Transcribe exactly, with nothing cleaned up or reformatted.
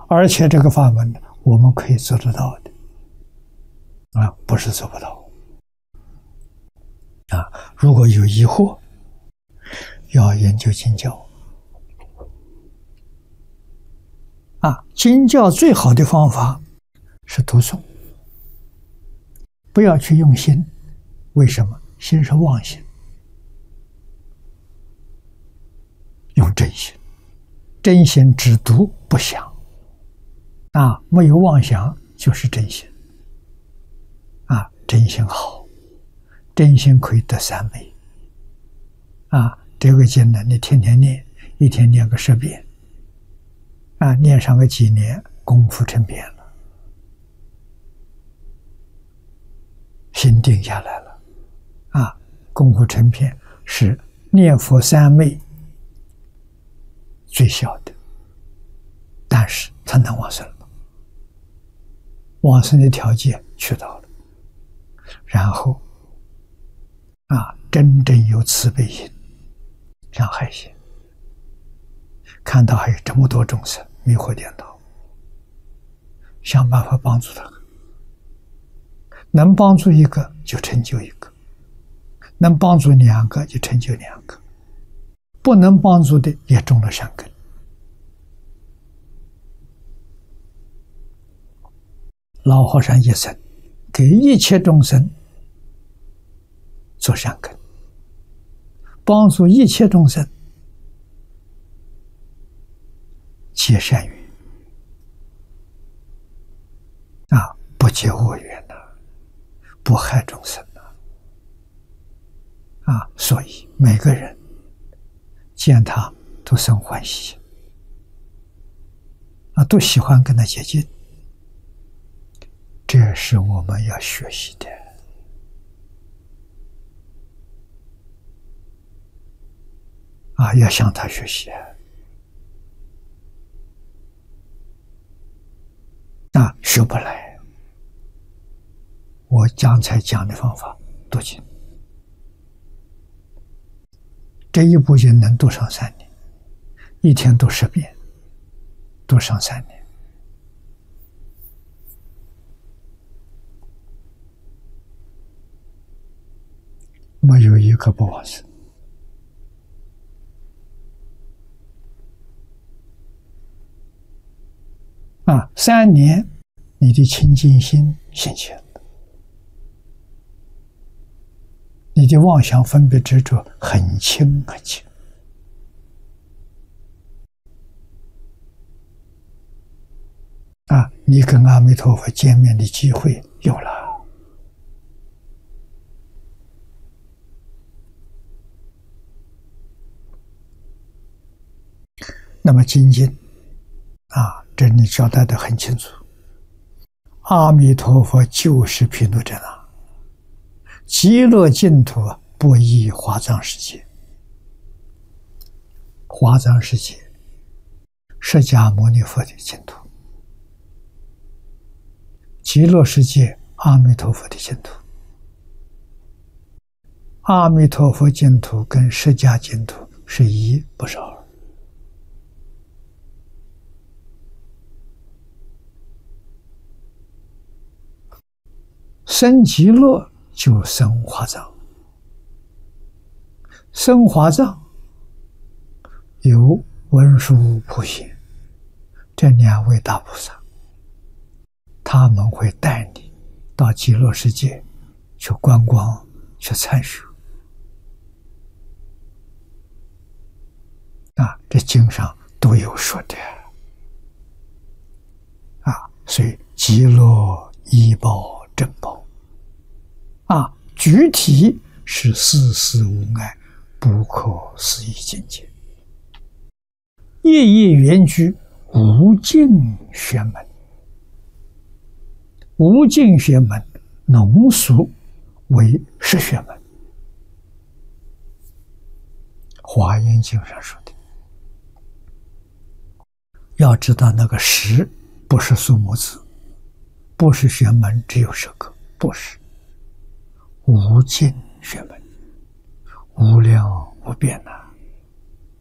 而且这个法门我们可以做得到的，啊，不是做不到。啊，如果有疑惑，要研究经教。啊，经教最好的方法是读诵，不要去用心。为什么？心是妄心，用真心。真心只读不想，啊，没有妄想就是真心。啊，真心好，真心可以得三昧。啊，这个经呢，你天天念，一天念个十遍。啊，念上个几年，功夫成片了，心定下来了。啊，功夫成片是念佛三昧最小的，但是它能往生了，往生的条件去到了，然后啊，真正有慈悲心、像海心，看到还有这么多众生迷惑颠倒，想办法帮助他，能帮助一个就成就一个，能帮助两个就成就两个，不能帮助的也种了善根。老和尚一生给一切众生做善根，帮助一切众生结善缘，啊，不结恶缘呐，不害众生呐，啊，所以每个人见他都生欢喜，啊，都喜欢跟他接近，这是我们要学习的。啊，要向他学习。啊，学不来。我刚才讲的方法，读经，这一部经能读上三年，一天读十遍，读上三年。没有一个不往生。啊，三年，你的清净心现前了，你的妄想分别执着很轻很轻。啊，你跟阿弥陀佛见面的机会有了。那么精进啊，这里交代得很清楚。阿弥陀佛就是毗卢遮那，极乐净土不异华藏世界。华藏世界，释迦牟尼佛的净土；极乐世界，阿弥陀佛的净土。阿弥陀佛净土跟释迦净土是一，不是二。生极乐就生华藏，生华藏有文殊普贤这两位大菩萨，他们会带你到极乐世界去观光、去参学。啊，这经上都有说的啊，所以极乐依报正报啊，具体是世事无碍、不可思议境界。业业缘具无尽学门，无尽学门浓缩为十学门。华严经上说的，要知道那个十不是数目字，不是学门只有十个，不是。无尽学门，无量无边呐、啊！